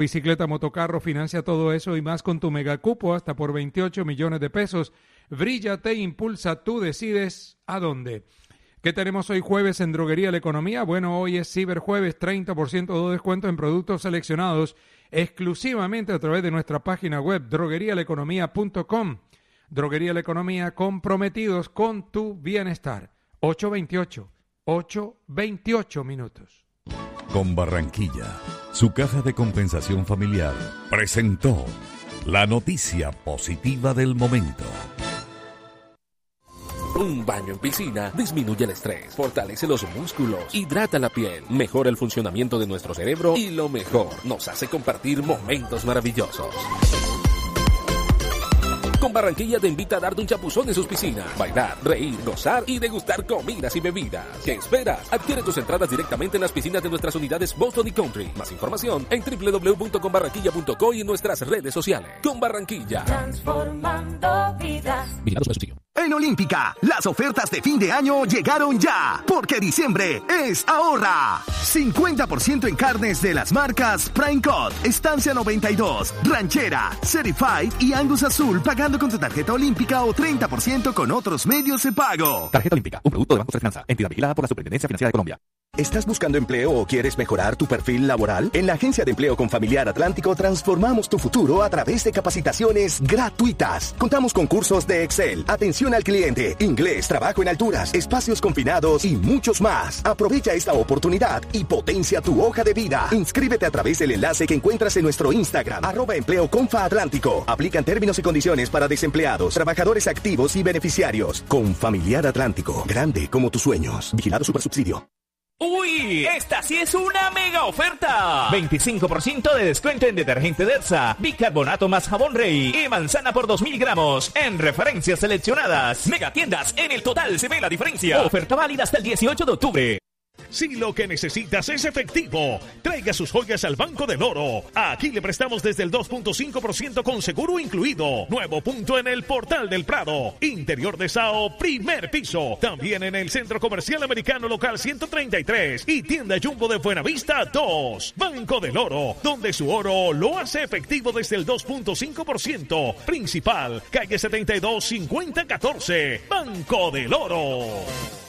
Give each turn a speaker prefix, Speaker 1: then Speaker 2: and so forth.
Speaker 1: Bicicleta, motocarro, financia todo eso y más con tu megacupo hasta por 28 millones de pesos. Brilla, te impulsa, tú decides a dónde. ¿Qué tenemos hoy jueves en Droguería La Economía? Bueno, hoy es Ciberjueves, 30% de descuento en productos seleccionados exclusivamente a través de nuestra página web droguerialaeconomía.com. Droguería La Economía, comprometidos con tu bienestar. 8:28 minutos.
Speaker 2: Con Barranquilla, su caja de compensación familiar presentó la noticia positiva del momento.
Speaker 3: Un baño en piscina disminuye el estrés, fortalece los músculos, hidrata la piel, mejora el funcionamiento de nuestro cerebro y lo mejor, nos hace compartir momentos maravillosos. Con Barranquilla te invita a darte un chapuzón en sus piscinas, bailar, reír, gozar y degustar comidas y bebidas. ¿Qué esperas? Adquiere tus entradas directamente en las piscinas de nuestras unidades Boston y Country. Más información en www.conbarranquilla.co y en nuestras redes sociales. Con Barranquilla.
Speaker 4: Transformando vidas.
Speaker 3: Vigilado Supersubsidio.
Speaker 5: En Olímpica, las ofertas de fin de año llegaron ya, porque diciembre es ahorra. 50% en carnes de las marcas Prime Cut, Estancia 92, Ranchera, Certified y Angus Azul pagando con tu tarjeta Olímpica o 30% con otros medios de pago.
Speaker 6: Tarjeta Olímpica, un producto de Banco Finanza, entidad vigilada por la Superintendencia Financiera de Colombia.
Speaker 5: ¿Estás buscando empleo o quieres mejorar tu perfil laboral? En la Agencia de Empleo Confamiliar Atlántico transformamos tu futuro a través de capacitaciones gratuitas. Contamos con cursos de Excel, atención al cliente, inglés, trabajo en alturas, espacios confinados y muchos más. Aprovecha esta oportunidad y potencia tu hoja de vida. Inscríbete a través del enlace que encuentras en nuestro Instagram, @empleoconfa-atlántico. Aplican términos y condiciones para desempleados, trabajadores activos y beneficiarios. Confamiliar Atlántico, grande como tus sueños. Vigilado Supersubsidio.
Speaker 7: ¡Uy! ¡Esta sí es una mega oferta! 25% de descuento en detergente Dersa, bicarbonato más jabón Rey y manzana por 2.000 gramos en referencias seleccionadas. Mega tiendas, en el total se ve la diferencia. Oferta válida hasta el 18 de octubre.
Speaker 8: Si lo que necesitas es efectivo, traiga sus joyas al Banco del Oro. Aquí le prestamos desde el 2.5% con seguro incluido. Nuevo punto en el Portal del Prado. Interior de Sao, primer piso. También en el Centro Comercial Americano Local 133 y Tienda Jumbo de Buenavista 2. Banco del Oro, donde su oro lo hace efectivo desde el 2.5%. Principal, calle 72 5014. Banco del Oro.